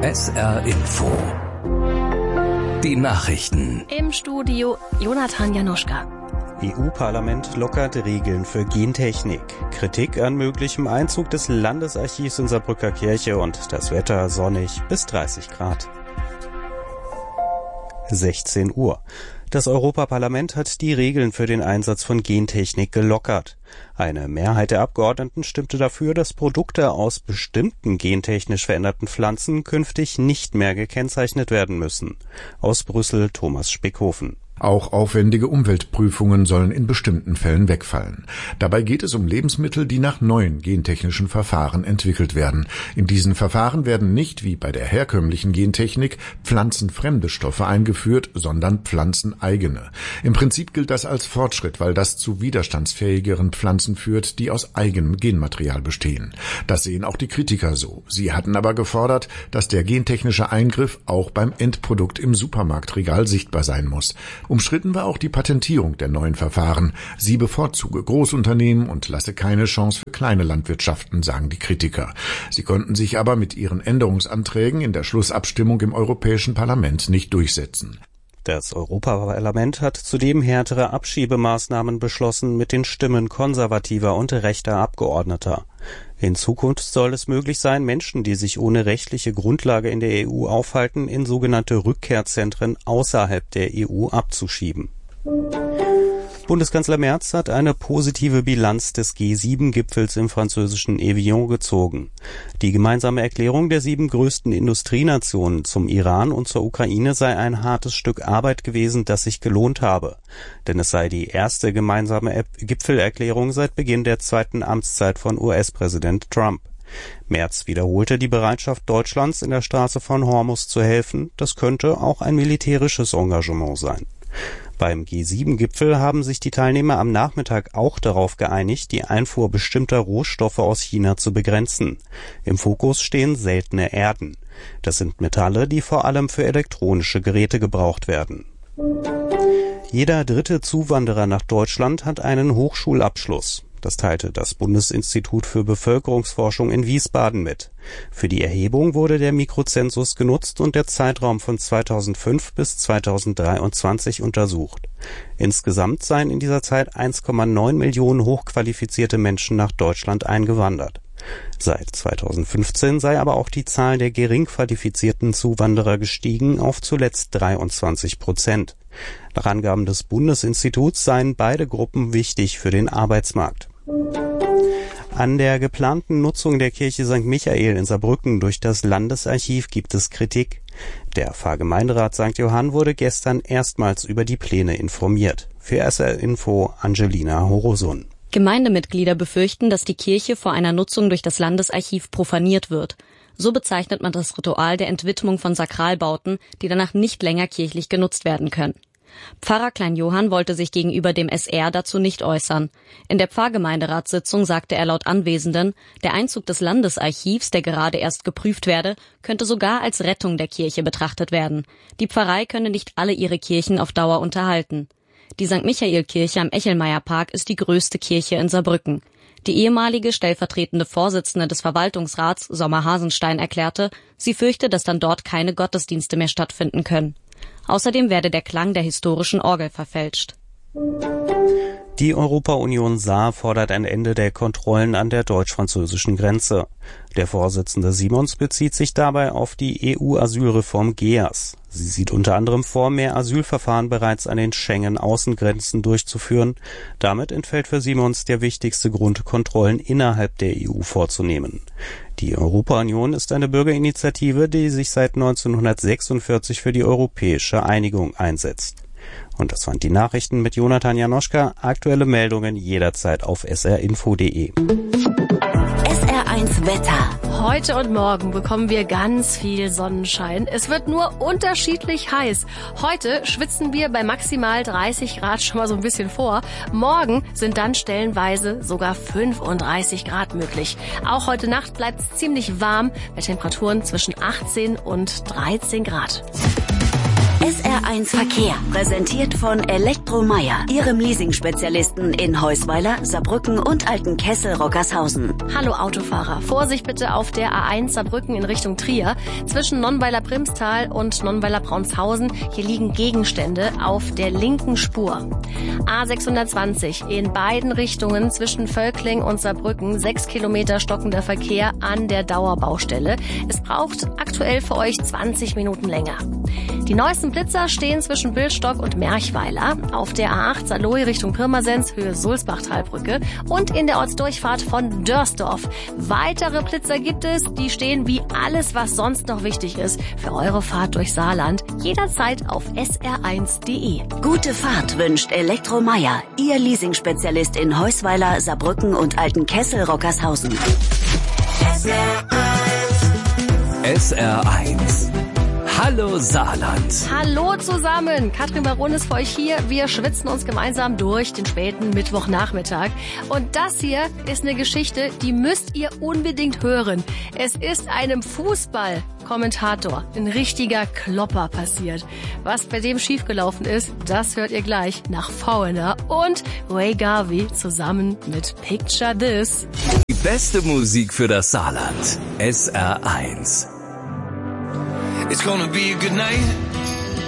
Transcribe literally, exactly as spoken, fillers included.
S R Info. Die Nachrichten. Im Studio Jonathan Januschka. E U-Parlament lockert Regeln für Gentechnik. Kritik an möglichem Einzug des Landesarchivs in Saarbrücker Kirche und das Wetter sonnig bis dreißig Grad. sechzehn Uhr. Das Europaparlament hat die Regeln für den Einsatz von Gentechnik gelockert. Eine Mehrheit der Abgeordneten stimmte dafür, dass Produkte aus bestimmten gentechnisch veränderten Pflanzen künftig nicht mehr gekennzeichnet werden müssen. Aus Brüssel Thomas Spickhofen. Auch aufwendige Umweltprüfungen sollen in bestimmten Fällen wegfallen. Dabei geht es um Lebensmittel, die nach neuen gentechnischen Verfahren entwickelt werden. In diesen Verfahren werden nicht, wie bei der herkömmlichen Gentechnik, pflanzenfremde Stoffe eingeführt, sondern pflanzeneigene. Im Prinzip gilt das als Fortschritt, weil das zu widerstandsfähigeren Pflanzen führt, die aus eigenem Genmaterial bestehen. Das sehen auch die Kritiker so. Sie hatten aber gefordert, dass der gentechnische Eingriff auch beim Endprodukt im Supermarktregal sichtbar sein muss. Umstritten war auch die Patentierung der neuen Verfahren. Sie bevorzuge Großunternehmen und lasse keine Chance für kleine Landwirtschaften, sagen die Kritiker. Sie konnten sich aber mit ihren Änderungsanträgen in der Schlussabstimmung im Europäischen Parlament nicht durchsetzen. Das Europaparlament hat zudem härtere Abschiebemaßnahmen beschlossen mit den Stimmen konservativer und rechter Abgeordneter. In Zukunft soll es möglich sein, Menschen, die sich ohne rechtliche Grundlage in der E U aufhalten, in sogenannte Rückkehrzentren außerhalb der E U abzuschieben. Bundeskanzler Merz hat eine positive Bilanz des G sieben Gipfels im französischen Evian gezogen. Die gemeinsame Erklärung der sieben größten Industrienationen zum Iran und zur Ukraine sei ein hartes Stück Arbeit gewesen, das sich gelohnt habe. Denn es sei die erste gemeinsame Gipfelerklärung seit Beginn der zweiten Amtszeit von U S-Präsident Trump. Merz wiederholte die Bereitschaft Deutschlands, in der Straße von Hormuz zu helfen. Das könnte auch ein militärisches Engagement sein. Beim G sieben Gipfel haben sich die Teilnehmer am Nachmittag auch darauf geeinigt, die Einfuhr bestimmter Rohstoffe aus China zu begrenzen. Im Fokus stehen seltene Erden. Das sind Metalle, die vor allem für elektronische Geräte gebraucht werden. Jeder dritte Zuwanderer nach Deutschland hat einen Hochschulabschluss. Das teilte das Bundesinstitut für Bevölkerungsforschung in Wiesbaden mit. Für die Erhebung wurde der Mikrozensus genutzt und der Zeitraum von zweitausendfünf bis zweitausenddreiundzwanzig untersucht. Insgesamt seien in dieser Zeit eins Komma neun Millionen hochqualifizierte Menschen nach Deutschland eingewandert. Seit zweitausendfünfzehn sei aber auch die Zahl der gering qualifizierten Zuwanderer gestiegen auf zuletzt dreiundzwanzig Prozent. Nach Angaben des Bundesinstituts seien beide Gruppen wichtig für den Arbeitsmarkt. An der geplanten Nutzung der Kirche Sankt Michael in Saarbrücken durch das Landesarchiv gibt es Kritik. Der Pfarrgemeinderat Sankt Johann wurde gestern erstmals über die Pläne informiert. Für S R Info Angelina Horosun. Gemeindemitglieder befürchten, dass die Kirche vor einer Nutzung durch das Landesarchiv profaniert wird. So bezeichnet man das Ritual der Entwidmung von Sakralbauten, die danach nicht länger kirchlich genutzt werden können. Pfarrer Klein Johann wollte sich gegenüber dem S R dazu nicht äußern. In der Pfarrgemeinderatssitzung sagte er laut Anwesenden, der Einzug des Landesarchivs, der gerade erst geprüft werde, könnte sogar als Rettung der Kirche betrachtet werden. Die Pfarrei könne nicht alle ihre Kirchen auf Dauer unterhalten. Die Sankt Michael-Kirche am Echelmeierpark ist die größte Kirche in Saarbrücken. Die ehemalige stellvertretende Vorsitzende des Verwaltungsrats, Sommer Hasenstein, erklärte, sie fürchte, dass dann dort keine Gottesdienste mehr stattfinden können. Außerdem werde der Klang der historischen Orgel verfälscht. Die Europa-Union Saar fordert ein Ende der Kontrollen an der deutsch-französischen Grenze. Der Vorsitzende Simons bezieht sich dabei auf die E U-Asylreform G E A S. Sie sieht unter anderem vor, mehr Asylverfahren bereits an den Schengen-Außengrenzen durchzuführen. Damit entfällt für Simons der wichtigste Grund, Kontrollen innerhalb der E U vorzunehmen. Die Europa-Union ist eine Bürgerinitiative, die sich seit neunzehnhundertsechsundvierzig für die europäische Einigung einsetzt. Und das waren die Nachrichten mit Jonathan Januschka. Aktuelle Meldungen jederzeit auf s r info punkt d e. S R eins Wetter. Heute und morgen bekommen wir ganz viel Sonnenschein. Es wird nur unterschiedlich heiß. Heute schwitzen wir bei maximal dreißig Grad schon mal so ein bisschen vor. Morgen sind dann stellenweise sogar fünfunddreißig Grad möglich. Auch heute Nacht bleibt es ziemlich warm bei Temperaturen zwischen achtzehn und dreizehn Grad. S R eins Verkehr, präsentiert von Elektromeier, Ihrem Leasing-Spezialisten in Heusweiler, Saarbrücken und Altenkessel-Rockershausen. Hallo Autofahrer, Vorsicht bitte auf der A eins Saarbrücken in Richtung Trier. Zwischen Nonnweiler-Primstal und Nonnweiler-Braunshausen, hier liegen Gegenstände auf der linken Spur. A sechshundertzwanzig in beiden Richtungen zwischen Völkling und Saarbrücken, sechs Kilometer stockender Verkehr an der Dauerbaustelle. Es braucht aktuell für euch zwanzig Minuten länger. Die neuesten Blitzer stehen zwischen Billstock und Merchweiler, auf der A acht Saarlouis Richtung Pirmasens, Höhe Sulzbach-Talbrücke und in der Ortsdurchfahrt von Dörsdorf. Weitere Blitzer gibt es, die stehen wie alles, was sonst noch wichtig ist für eure Fahrt durch Saarland, jederzeit auf S R eins punkt de. Gute Fahrt wünscht Elektromeier, Ihr Leasing-Spezialist in Heusweiler, Saarbrücken und Altenkessel-Rockershausen. S R eins. Hallo Saarland. Hallo zusammen, Katrin Baron ist für euch hier. Wir schwitzen uns gemeinsam durch den späten Mittwochnachmittag. Und das hier ist eine Geschichte, die müsst ihr unbedingt hören. Es ist einem Fußballkommentator ein richtiger Klopper passiert. Was bei dem schiefgelaufen ist, das hört ihr gleich nach V N R und Ray Garvey zusammen mit Picture This. Die beste Musik für das Saarland. S R eins. It's gonna be a good night.